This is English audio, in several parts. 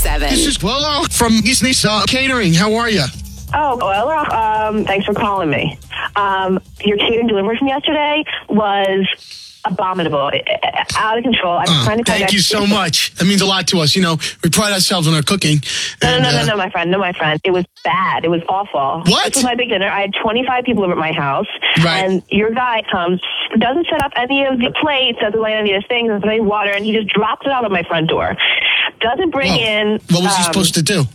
97. This is Willow from East Nice Catering. How are you? Oh, well, thanks for calling me. Your catering delivery from yesterday was abominable, out of control. I'm trying to thank you so much. That means a lot to us. You know, we pride ourselves on our cooking. No, my friend. It was bad. It was awful. What? This was my big dinner. I had 25 people over at my house. Right. And your guy comes, doesn't set up any of the plates, doesn't lay any of the things, doesn't any water, and he just drops it out of my front door. Doesn't bring in... What was he supposed to do?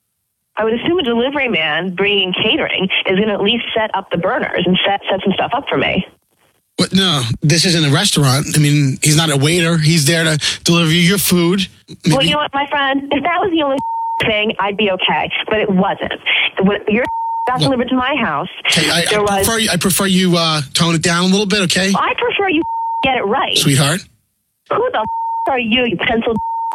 I would assume a delivery man bringing catering is going to at least set up the burners and set some stuff up for me. What? No, this isn't a restaurant. I mean, he's not a waiter. He's there to deliver you your food. Maybe. Well, you know what, my friend? If that was the only thing, I'd be okay. But it wasn't. When your got delivered to my house, Okay, I prefer you tone it down a little bit, okay? I prefer you get it right. Sweetheart? Who the are you pencil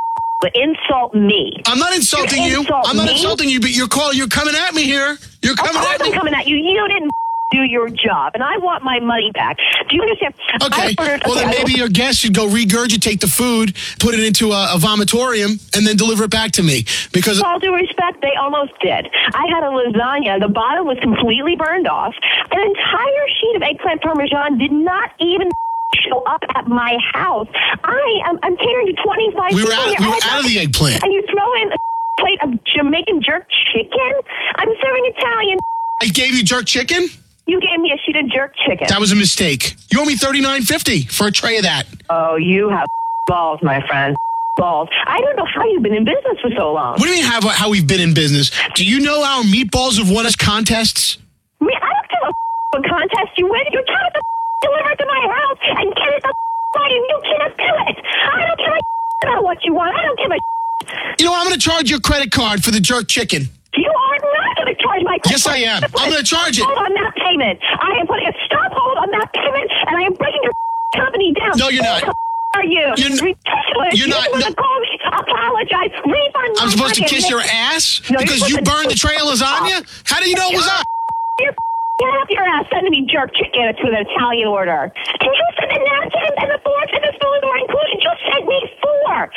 insult me? I'm not insulting you. I'm not insulting you, but you're coming at me here. You're coming at me. I'm coming at you. You didn't do your job, and I want my money back. Do you understand? Okay. Then maybe your guest should go regurgitate the food, put it into a vomitorium, and then deliver it back to me. Because with all due respect, they almost did. I had a lasagna. The bottom was completely burned off. An entire sheet of eggplant parmesan did not even show up at my house. I'm catering to 25 we were people. out of the eggplant. And you throw in a plate of Jamaican jerk chicken? I'm serving Italian. I gave you jerk chicken? You gave me a sheet of jerk chicken. That was a mistake. You owe me $39.50 for a tray of that. Oh, you have balls, my friend. Balls. I don't know how you've been in business for so long. What do you mean how we've been in business? Do you know our meatballs have won us contests? I don't give a what contest you win. You're trying to deliver it to my house and get it the by you. You can't do it. I don't give a about what you want. I don't give a You know, I'm going to charge your credit card for the jerk chicken. You are not going to charge my credit Yes, I am. I'm going to charge it. Hold on that payment. I am putting a stop hold on that payment, and I am breaking your company down. No, you're not. Who are you? Ridiculous. You're not. You're call me. Apologize. Refund. I'm supposed to kiss your ass because you burned the tray of lasagna? How do you know it was us? Get off your ass sending me jerk chicken to an Italian order. Can you send the napkins and the forks and the spoons are included? You sent me four.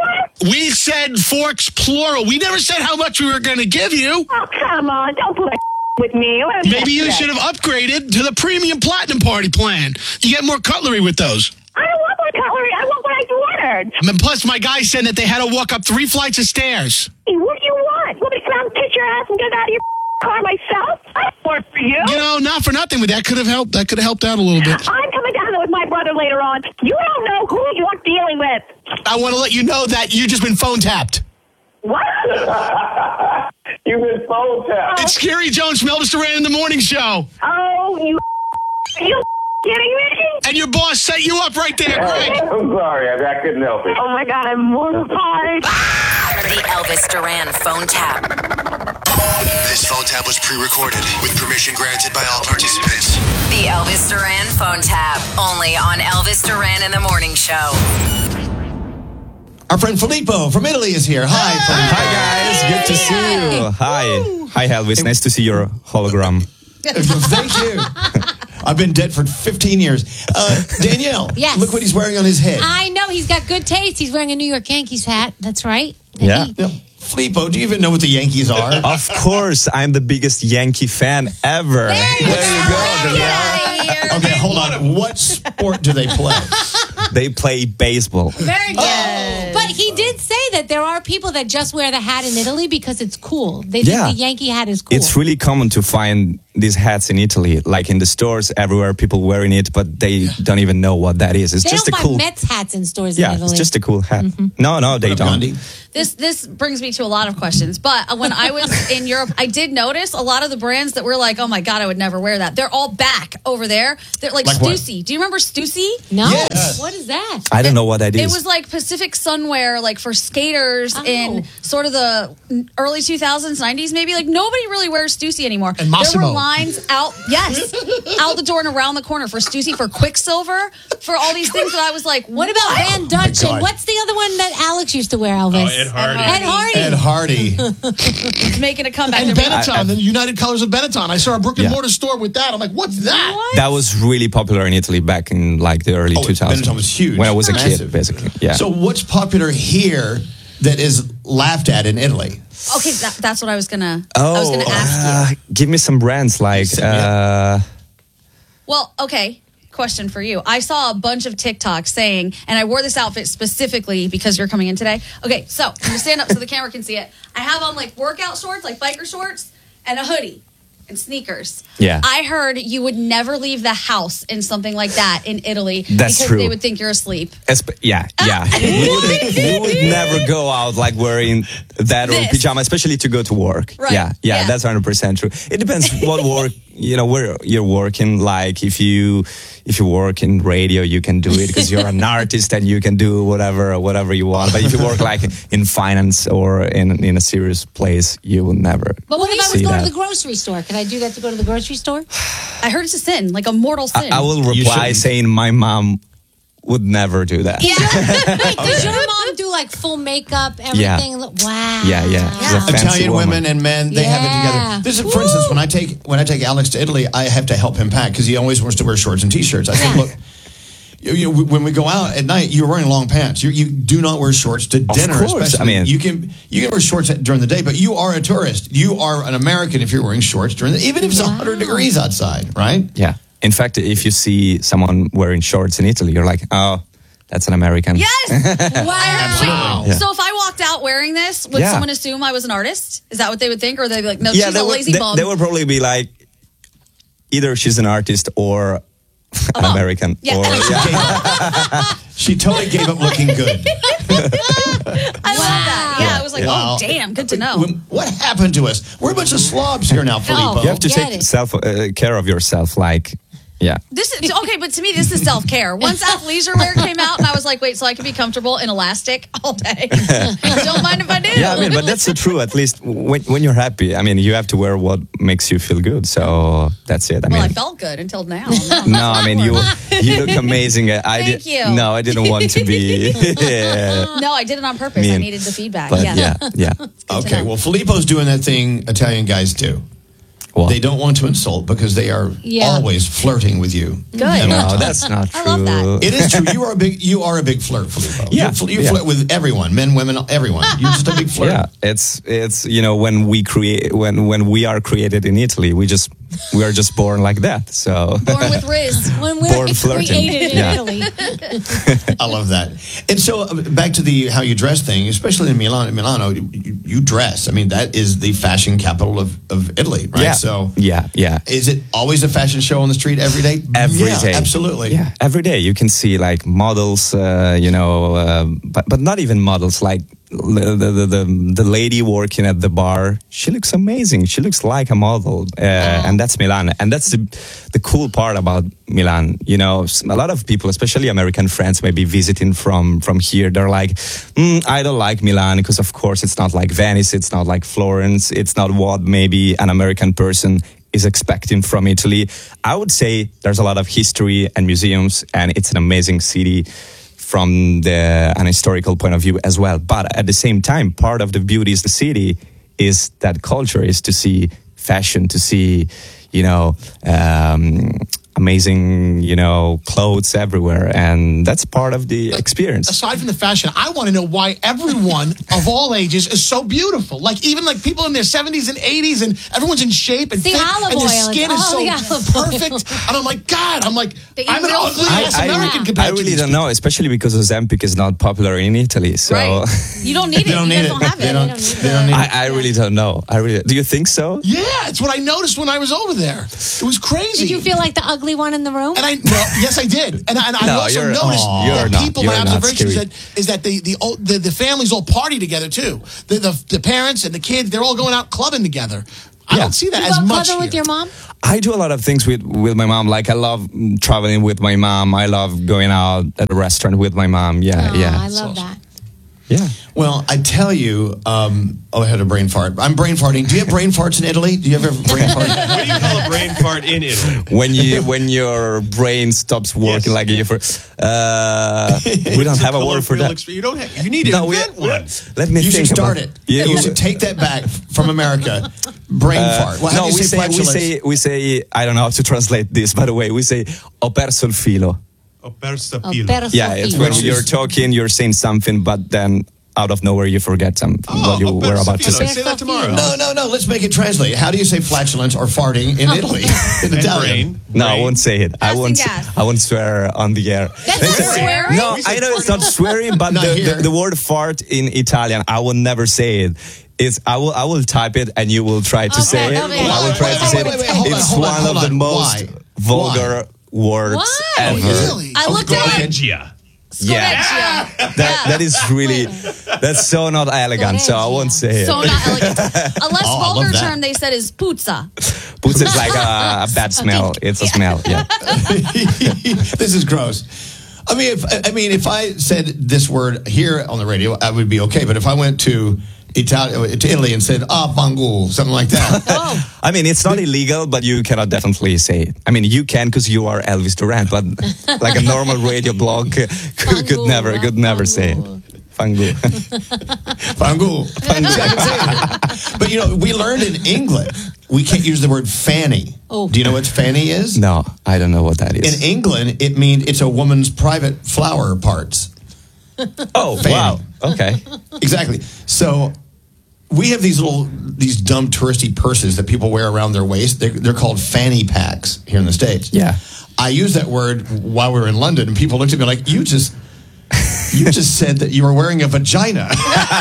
We said forks plural. We never said how much we were going to give you. Oh, come on. Don't pull that with me. Maybe you should have upgraded to the premium platinum party plan. You get more cutlery with those. I don't want more cutlery. I want what I ordered. And plus, my guy said that they had to walk up 3 flights of stairs. Hey, what do you want? Want me to come out and kiss your ass and get out of your car myself? I work for you. You know, not for nothing, but that could have helped. That could have helped out a little bit. I'm coming down there with my brother later on. You don't know who you're dealing with. I want to let you know that you've just been phone tapped. What? You've been phone tapped. It's Scary Jones from Elvis Duran in the Morning Show. Oh, you kidding me? And your boss set you up right there, Greg. I'm sorry, I couldn't help it. Oh my God, I'm mortified. The Elvis Duran phone tap. This phone tap was pre-recorded with permission granted by all participants. The Elvis Duran phone tap. Only on Elvis Duran in the Morning Show. Our friend Filippo from Italy is here. Hi, Filippo. Hi, guys. Good to see you. Hi. Hi, Elvis. Nice to see your hologram. Thank you. I've been dead for 15 years. Danielle, yes. Look what he's wearing on his head. I know. He's got good taste. He's wearing a New York Yankees hat. That's right. Yeah. Filippo, do you even know what the Yankees are? Of course. I'm the biggest Yankee fan ever. There you go. Okay, hold on. What sport do they play? They play baseball. Very good. But he did say that there are people that just wear the hat in Italy because it's cool. They think the Yankee hat is cool. It's really common to find these hats in Italy, like in the stores, everywhere, people wearing it, but they don't even know what that is. It's they just don't a cool. buy Mets hats in stores in Italy. Yeah, it's just a cool hat. Mm-hmm. No, they don't. This brings me to a lot of questions. But when I was in Europe, I did notice a lot of the brands that were like, oh my God, I would never wear that. They're all back over there. They're like Stussy. Do you remember Stussy? No. Yes. What is that? I don't know what that is. It was like Pacific Sunwear, like for skaters in sort of the early 2000s, 90s maybe. Like nobody really wears Stussy anymore. And Massimo. There were lines out the door and around the corner for Stussy, for Quicksilver, for all these things that I was like, what about Van Dutch? And what's the other one that Alex used to wear, Elvis? Ed Hardy. Ed Hardy. It's making a comeback. And Benetton, the United Colors of Benetton. I saw a brick and mortar store with that. I'm like, what's that? What? That was really popular in Italy back in like the early 2000s. Benetton was huge. When I was a Massive. kid, basically. Yeah. So what's popular here that is laughed at in Italy? Okay, that's what I was gonna. I was gonna ask you. Give me some brands like. Well, okay. Question for you. I saw a bunch of TikToks saying, and I wore this outfit specifically because you're coming in today. Okay, so I'm gonna stand up so the camera can see it. I have on like workout shorts, like biker shorts, and a hoodie and sneakers. Yeah. I heard you would never leave the house in something like that in Italy because true. they would think you're asleep. Yeah. we would never go out like wearing that or pajama, especially to go to work. Right. Yeah, that's 100% true. It depends what work, where you're working. Like if you work in radio, you can do it because you're an artist and you can do whatever you want. But if you work like in finance or in a serious place, you will never. But what if I was going to the grocery store? Can I do that to go to the grocery store? I heard it's a sin, like a mortal sin. I will reply saying my mom would never do that. Yeah. Wait, does your mom do like full makeup, everything? Yeah. Wow. Yeah. Italian women and men, they have it together. This is, for instance, when I take Alex to Italy, I have to help him pack because he always wants to wear shorts and t-shirts. I said, look, when we go out at night, you're wearing long pants. You do not wear shorts to dinner, of course. especially. I mean, you can wear shorts during the day, but you are a tourist. You are an American if you're wearing shorts during even if it's 100 degrees outside, right? Yeah. In fact, if you see someone wearing shorts in Italy, you're like, oh, that's an American. Yes! Wow. Yeah. So if I walked out wearing this, would someone assume I was an artist? Is that what they would think? Or they'd be like, no, she's a lazy bum? They would probably be like, either she's an artist or an American. Yeah. Or, She totally gave up looking good. I love that. Yeah, I was like, Wow. oh, damn, good to know. What happened to us? We're a bunch of slobs here now, Filippo. you have to take care of yourself. Like, This is okay, but to me, this is self-care. Once athleisure wear came out, and I was like, wait, so I can be comfortable in elastic all day? Don't mind if I do. Yeah, I mean, but that's the truth. At least when you're happy, I mean, you have to wear what makes you feel good. So that's it. I felt good until now. No, I mean, you look amazing. Thank you. No, I didn't want to be. No, I did it on purpose. I needed the feedback. But yeah. Okay, well, Filippo's doing that thing Italian guys do. Well, they don't want to insult because they are always flirting with you. Good. No, that's not true. I love that. It is true. You are a big flirt, Filippo. Yeah, you flirt with everyone, men, women, everyone. You're just a big flirt. Yeah, it's when we are created in Italy, we are just born like that. So born with Riz. When we're born flirting. created in Italy. I love that. And so back to the how you dress thing, especially in Milano, you dress. I mean, that is the fashion capital of Italy, right? Yeah. So yeah. Is it always a fashion show on the street every day? Every day, absolutely. Yeah, every day you can see like models, but not even models. Like the lady working at the bar, she looks amazing. She looks like a model, and that's Milan. And that's the cool part about Milan. You know, a lot of people, especially American friends, maybe visiting from here, they're like, I don't like Milan because, of course, it's not like Venice, it's not like Florence, it's not what maybe an American person is expecting from Italy. I would say there's a lot of history and museums, and it's an amazing city from an historical point of view as well. But at the same time, part of the beauty of the city is that culture, is to see fashion, to see, amazing, clothes everywhere. And that's part of the experience. Aside from the fashion, I want to know why everyone of all ages is so beautiful. Like, even like people in their 70s and 80s, and everyone's in shape and the fit, olive and oil. their skin is so perfect. And I'm like, God, I'm an ugly ass American compared I to really these don't know, especially because Ozempic is not popular in Italy. So right. You don't need it. You guys don't have it. They don't need it. I really don't know. Do you think so? Yeah, it's what I noticed when I was over there. It was crazy. Did you feel like the ugly one in the room? And yes, I did. And I also noticed that people, my observation is that the families all party together too. The parents and the kids, they're all going out clubbing together. I don't see that as much. Clubbing with your mom? I do a lot of things with my mom. Like, I love traveling with my mom. I love going out at a restaurant with my mom. Yeah. I love that. Yeah. Well, I tell you, I had a brain fart. I'm brain farting. Do you have brain farts in Italy? Do you ever have a brain fart? What do you call a brain fart in Italy? When your brain stops working like you for. We don't have a word for that. You need to invent one. Let me You think should start about it. You should take that back from America. Brain fart. Well, how do you say flatulence? we say, I don't know how to translate this, by the way. We say, ho perso il filo. Ho perso il filo. Yeah, it's when you're talking, you're saying something, but then out of nowhere you forget what you were about to say. Say that tomorrow. No. Let's make it translate. How do you say flatulence or farting in Italy? In Italian. No, I won't say it. I won't swear on the air. That's not swearing? No, I know it's not swearing, but the word fart in Italian, I will never say it. I will type it and you will try to say it. I will try to say it. It's one of the most vulgar words ever. Really? I looked at it. Yeah, that is really, that's so not elegant, so I won't say it. So not elegant. A less vulgar term they said is puzza. Puzza is like a bad smell. It's a smell, yeah. This is gross. I mean, if I said this word here on the radio, I would be okay. But if I went to Italy and said "fangu," something like that. I mean, it's not illegal, but you cannot definitely say it. I mean, you can because you are Elvis Duran, but like a normal radio blog could never say it. Fangu. Fangu. But we learned in England we can't use the word fanny. Do you know what fanny is? No, I don't know what that is. In England, it means it's a woman's private flower parts. Fanny. Wow. Okay. Exactly. So we have these dumb touristy purses that people wear around their waist. They're called fanny packs here in the States. Yeah. I used that word while we were in London, and people looked at me like, you just said that you were wearing a vagina.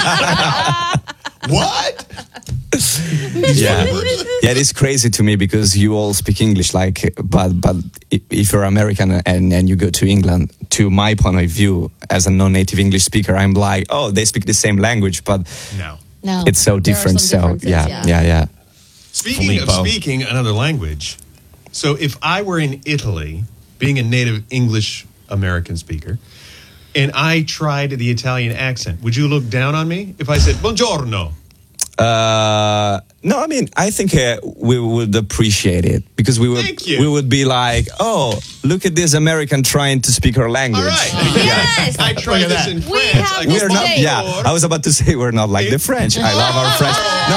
What? Yeah, it is crazy to me because you all speak English, but if you're American and you go to England, to my point of view, as a non-native English speaker, I'm like, oh, they speak the same language, but no, it's so different. So yeah. Speaking of speaking another language, so if I were in Italy, being a native English American speaker, and I tried the Italian accent, would you look down on me if I said buongiorno? No, I mean, I think we would appreciate it because we would be like, oh, look at this American trying to speak our language. All right. Yes. I tried this in France. We're not. Yeah, I was about to say we're not like the French. I love our French.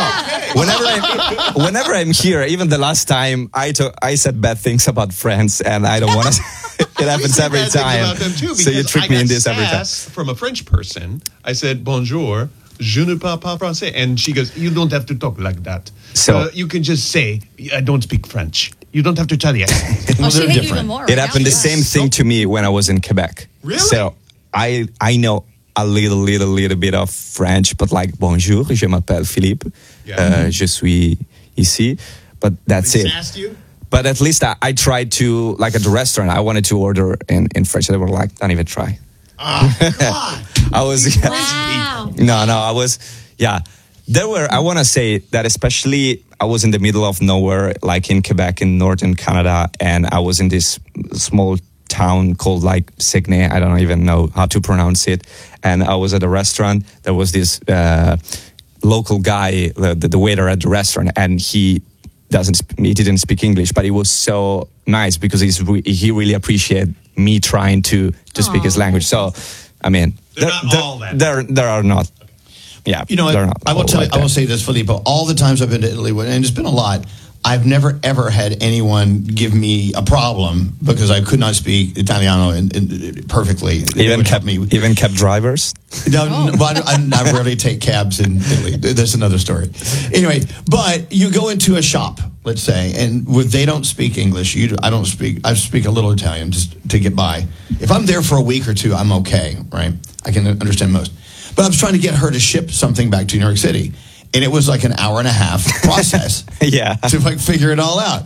No, whenever I'm here, even the last time I said bad things about France, and I don't want to. It happens every time. So you trick me in this every time. From a French person, I said bonjour. Je ne parle pas français. And she goes, you don't have to talk like that. So you can just say, I don't speak French. You don't have to tell the accent. She hate you even more. It happened the same thing to me when I was in Quebec. Really? So I know a little bit of French, but like, bonjour, je m'appelle Philippe. Je suis ici. But that's it. Asked you? But at least I tried to, like at the restaurant, I wanted to order in French. They were like, don't even try. Oh, God. I was, wow. I was, I want to say that especially I was in the middle of nowhere, like in Quebec, in northern Canada, and I was in this small town called like Saguenay. I don't even know how to pronounce it. And I was at a restaurant. There was this local guy, the waiter at the restaurant, and he didn't speak English, but he was so nice because he really appreciated me trying to speak his language. So, I mean, there are not. Yeah, I will say this, Filippo. All the times I've been to Italy, and it's been a lot, I've never ever had anyone give me a problem because I could not speak Italiano perfectly. Even cab drivers. No, but I rarely take cabs in Italy. That's another story. Anyway, but you go into a shop, let's say, and they don't speak English. I speak a little Italian just to get by. If I'm there for a week or two, I'm okay, right? I can understand most. But I was trying to get her to ship something back to New York City. And it was like an hour and a half process to like figure it all out.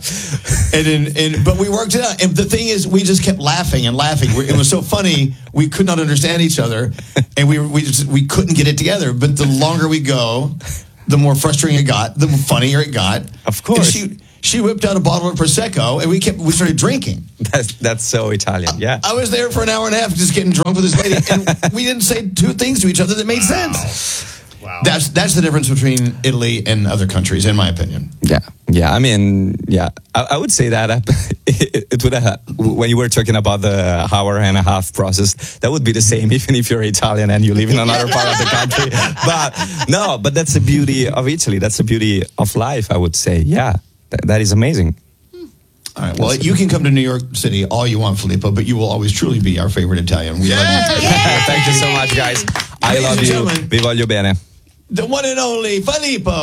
But we worked it out. And the thing is, we just kept laughing and laughing. It was so funny. We could not understand each other, and we couldn't get it together. But the longer we go, the more frustrating it got, the funnier it got. Of course. And she whipped out a bottle of Prosecco, and we started drinking. That's so Italian, yeah. I was there for an hour and a half just getting drunk with this lady, and we didn't say two things to each other that made sense. Wow. That's the difference between Italy and other countries, in my opinion. Yeah. I mean, I would say that it would have, when you were talking about the hour and a half process, that would be the same even if you're Italian and you live in another part of the country. But that's the beauty of Italy. That's the beauty of life, I would say. Yeah, that is amazing. All right. Well, you can come to New York City all you want, Filippo, but you will always truly be our favorite Italian. We love you. Thank you so much, guys. I love you. Vi voglio bene. The one and only Filippo.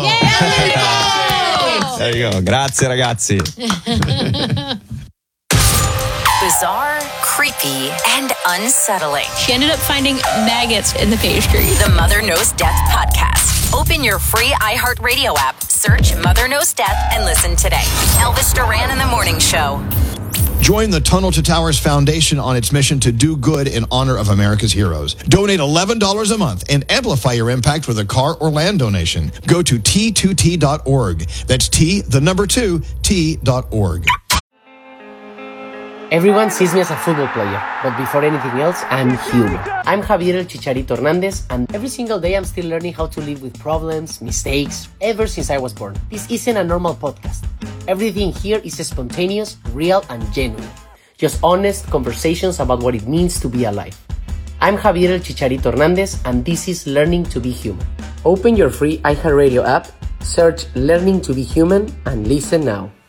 There you go. Grazie, ragazzi. Bizarre, creepy, and unsettling. She ended up finding maggots in the pastry. The Mother Knows Death podcast. Open your free iHeartRadio app, search Mother Knows Death, and listen today. Elvis Duran in the Morning Show. Join the Tunnel to Towers Foundation on its mission to do good in honor of America's heroes. Donate $11 a month and amplify your impact with a car or land donation. Go to T2T.org. That's T2T.org. Everyone sees me as a football player, but before anything else, I'm human. I'm Javier El Chicharito Hernandez, and every single day I'm still learning how to live with problems, mistakes, ever since I was born. This isn't a normal podcast. Everything here is spontaneous, real, and genuine. Just honest conversations about what it means to be alive. I'm Javier El Chicharito Hernandez, and this is Learning to be Human. Open your free iHeartRadio app, search Learning to be Human, and listen now.